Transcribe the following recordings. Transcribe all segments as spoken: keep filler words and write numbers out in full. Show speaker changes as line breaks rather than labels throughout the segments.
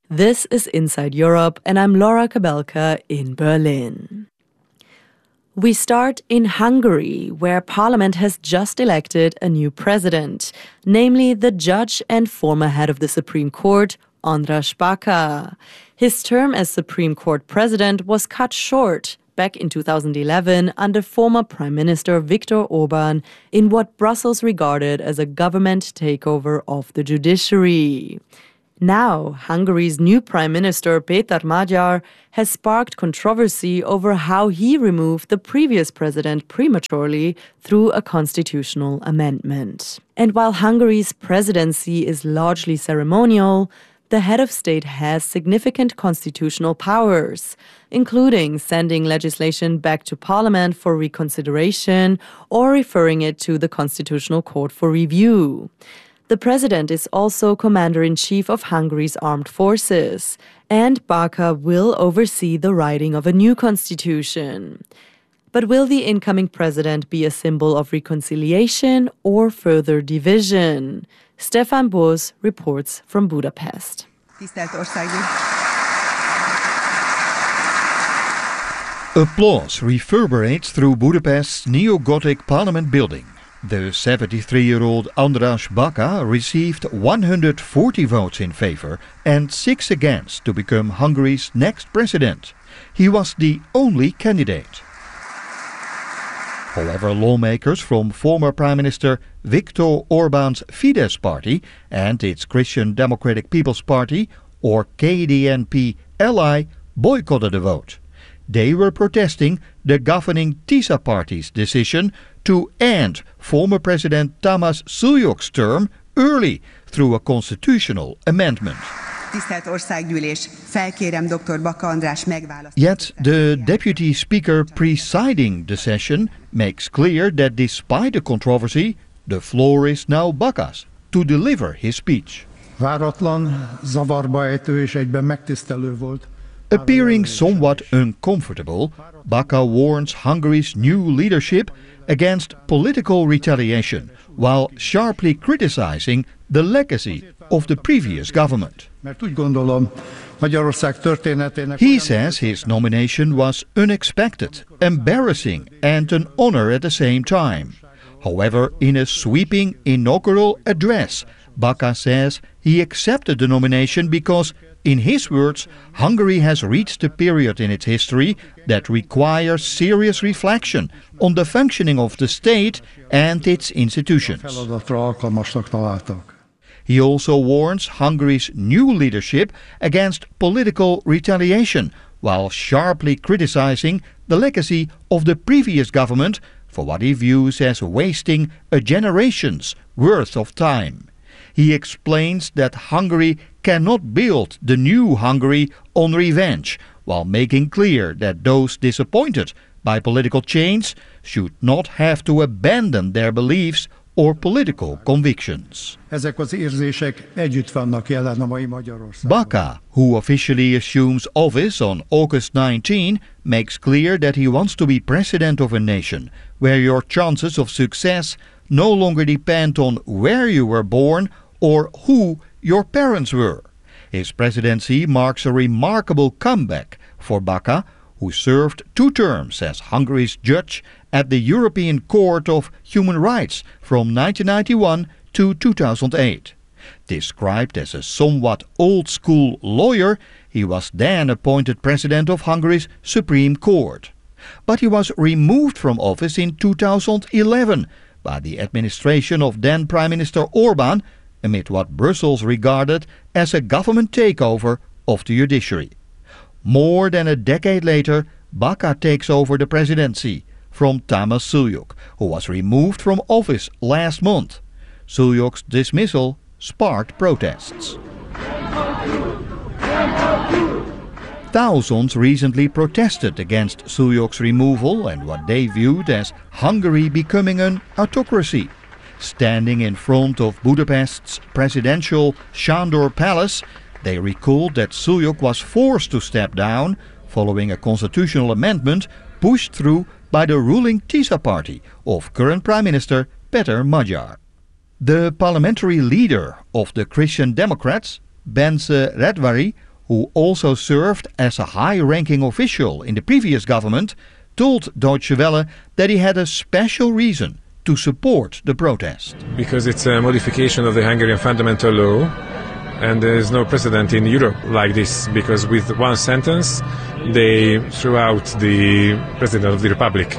This is Inside Europe, and I'm Laura Kabelka in Berlin. We start in Hungary, where Parliament has just elected a new president, namely the judge and former head of the Supreme Court, András Baka. His term as Supreme Court president was cut short back in two thousand eleven under former Prime Minister Viktor Orbán in what Brussels regarded as a government takeover of the judiciary. Now, Hungary's new Prime Minister Péter Magyar has sparked controversy over how he removed the previous president prematurely through a constitutional amendment. And while Hungary's presidency is largely ceremonial, the head of state has significant constitutional powers, including sending legislation back to parliament for reconsideration or referring it to the Constitutional Court for review. The president is also commander-in-chief of Hungary's armed forces, and Baka will oversee the writing of a new constitution. But will the incoming president be a symbol of reconciliation or further division? Stefan Bos reports from Budapest.
Applause reverberates through Budapest's neo-Gothic parliament building. The seventy-three-year-old András Baka received one hundred forty votes in favor and six against to become Hungary's next president. He was the only candidate. However, lawmakers from former Prime Minister Viktor Orbán's Fidesz party and its Christian Democratic People's Party, or K D N P ally, boycotted the vote. They were protesting the governing TISA party's decision to end former President Tamás Suljók's term early through a constitutional amendment. Yet the deputy speaker presiding the session makes clear that despite the controversy, the floor is now Baka's to deliver his speech. Appearing somewhat uncomfortable, Baka warns Hungary's new leadership against political retaliation, while sharply criticizing the legacy of the previous government. He says his nomination was unexpected, embarrassing and an honor at the same time. However, in a sweeping inaugural address, Baka says he accepted the nomination because, in his words, Hungary has reached a period in its history that requires serious reflection on the functioning of the state and its institutions. He also warns Hungary's new leadership against political retaliation, while sharply criticizing the legacy of the previous government for what he views as wasting a generation's worth of time. He explains that Hungary cannot build the new Hungary on revenge, while making clear that those disappointed by political change should not have to abandon their beliefs or political convictions. Baka, who officially assumes office on August nineteenth, makes clear that he wants to be president of a nation where your chances of success no longer depend on where you were born or who your parents were. His presidency marks a remarkable comeback for Baka, who served two terms as Hungary's judge at the European Court of Human Rights from nineteen ninety-one to two thousand eight. Described as a somewhat old-school lawyer, he was then appointed president of Hungary's Supreme Court. But he was removed from office in two thousand eleven by the administration of then Prime Minister Orbán, amid what Brussels regarded as a government takeover of the judiciary. More than a decade later, Baka takes over the presidency from Tamás Suljók, who was removed from office last month. Suljók's dismissal sparked protests. Thousands recently protested against Suljók's removal and what they viewed as Hungary becoming an autocracy. Standing in front of Budapest's presidential Sándor Palace, they recalled that Suljók was forced to step down following a constitutional amendment pushed through by the ruling TISA party of current Prime Minister Péter Magyar. The parliamentary leader of the Christian Democrats, Bence Redvary, who also served as a high-ranking official in the previous government, told Deutsche Welle that he had a special reason to support the protest.
Because it's a modification of the Hungarian fundamental law, and there is no precedent in Europe like this, because with one sentence they threw out the President of the Republic.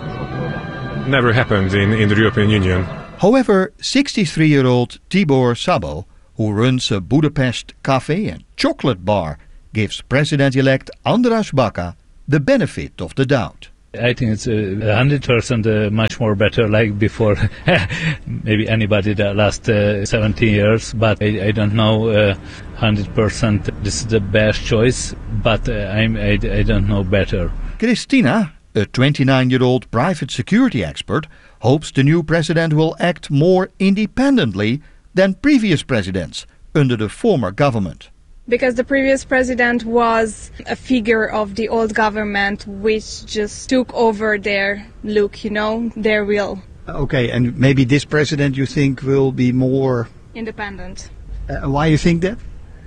Never happened in, in the European Union.
However, sixty-three-year-old Tibor Szabo, who runs a Budapest cafe and chocolate bar, gives President-elect András Baka the benefit of the doubt.
I think it's a hundred percent uh, much more better like before maybe anybody the last uh, seventeen years, but I, I don't know uh, hundred percent this is the best choice, but uh, I'm, I, I don't know better.
Christina, a twenty-nine-year-old private security expert, hopes the new president will act more independently than previous presidents under the former government.
Because the previous president was a figure of the old government which just took over their look, you know, their will.
Okay, and maybe this president you think will be more
independent.
Uh, why you think that?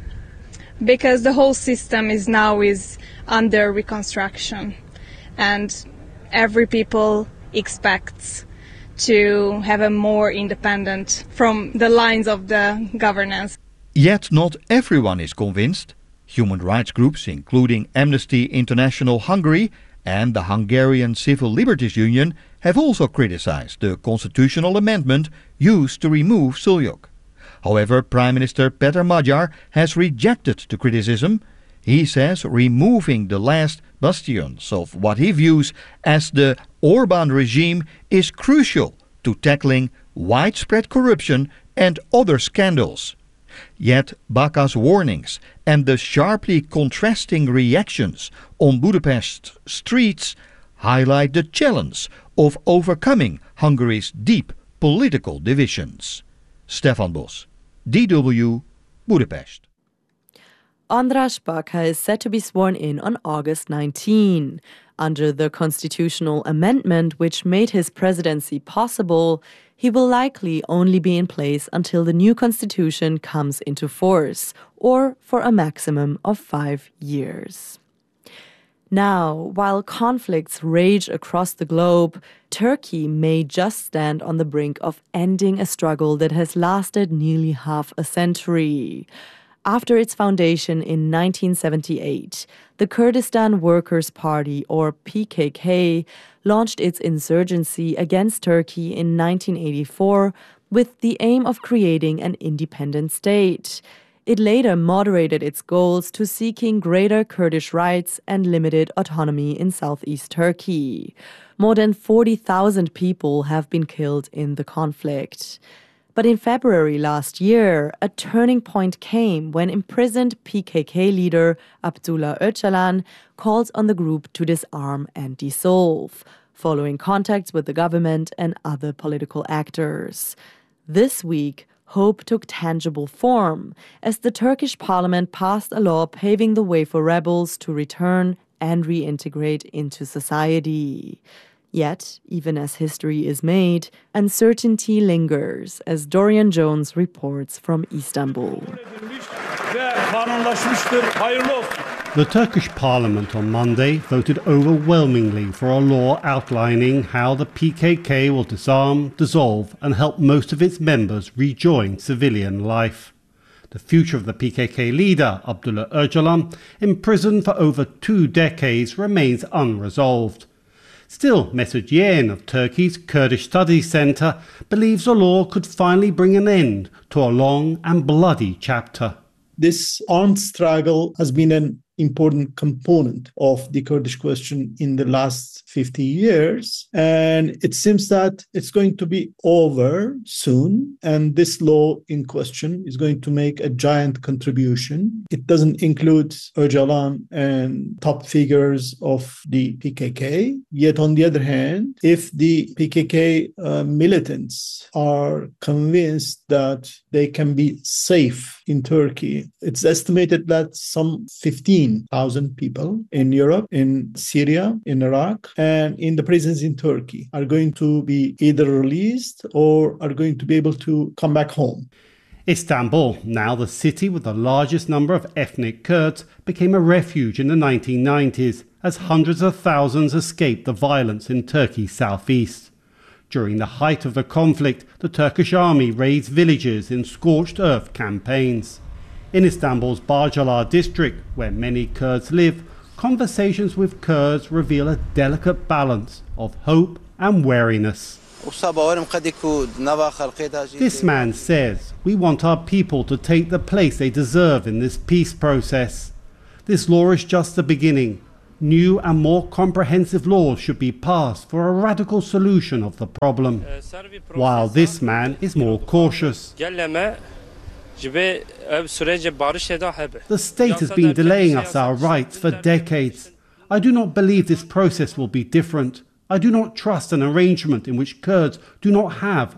Because the whole system is now is under reconstruction, and every people expects to have a more independent from the lines of the governance.
Yet not everyone is convinced. Human rights groups, including Amnesty International Hungary and the Hungarian Civil Liberties Union, have also criticized the constitutional amendment used to remove Szújog. However, Prime Minister Péter Magyar has rejected the criticism. He says removing the last bastions of what he views as the Orbán regime is crucial to tackling widespread corruption and other scandals. Yet Baka's warnings and the sharply contrasting reactions on Budapest streets highlight the challenge of overcoming Hungary's deep political divisions. Stefan Bos, D W, Budapest.
András Baka is set to be sworn in on August nineteenth. Under the constitutional amendment which made his presidency possible, he will likely only be in place until the new constitution comes into force, or for a maximum of five years. Now, while conflicts rage across the globe, Turkey may just stand on the brink of ending a struggle that has lasted nearly half a century. After its foundation in nineteen seventy-eight, the Kurdistan Workers' Party, or P K K, launched its insurgency against Turkey in nineteen eighty-four with the aim of creating an independent state. It later moderated its goals to seeking greater Kurdish rights and limited autonomy in southeast Turkey. More than forty thousand people have been killed in the conflict. But in February last year, a turning point came when imprisoned P K K leader Abdullah Öcalan called on the group to disarm and dissolve, following contacts with the government and other political actors. This week, hope took tangible form as the Turkish parliament passed a law paving the way for rebels to return and reintegrate into society. Yet, even as history is made, uncertainty lingers, as Dorian Jones reports from Istanbul.
The Turkish parliament on Monday voted overwhelmingly for a law outlining how the P K K will disarm, dissolve and help most of its members rejoin civilian life. The future of the P K K leader, Abdullah Öcalan, imprisoned for over two decades, remains unresolved. Still, Mesut Yayın of Turkey's Kurdish Studies Centre believes the law could finally bring an end to a long and bloody chapter.
This armed struggle has been an important component of the Kurdish question in the last fifty years. And it seems that it's going to be over soon. And this law in question is going to make a giant contribution. It doesn't include Öcalan and top figures of the P K K. Yet on the other hand, if the P K K uh, militants are convinced that they can be safe in Turkey, it's estimated that some fifteen thousand people in Europe, in Syria, in Iraq, and in the prisons in Turkey are going to be either released or are going to be able to come back home.
Istanbul, now the city with the largest number of ethnic Kurds, became a refuge in the nineteen nineties as hundreds of thousands escaped the violence in Turkey's southeast. During the height of the conflict, the Turkish army razed villages in scorched earth campaigns. In Istanbul's Bağcılar district, where many Kurds live, conversations with Kurds reveal a delicate balance of hope and wariness. This man says, we want our people to take the place they deserve in this peace process. This law is just the beginning. New and more comprehensive laws should be passed for a radical solution of the problem. While this man is more cautious. The state has been delaying us our rights for decades. I do not believe this process will be different. I do not trust an arrangement in which Kurds do not have